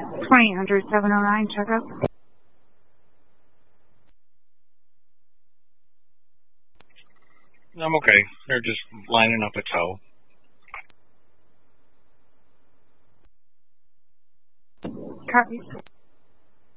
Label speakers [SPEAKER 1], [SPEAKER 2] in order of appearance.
[SPEAKER 1] 1-800-709, check up.
[SPEAKER 2] I'm okay. They're just lining up a tow.
[SPEAKER 1] Copy.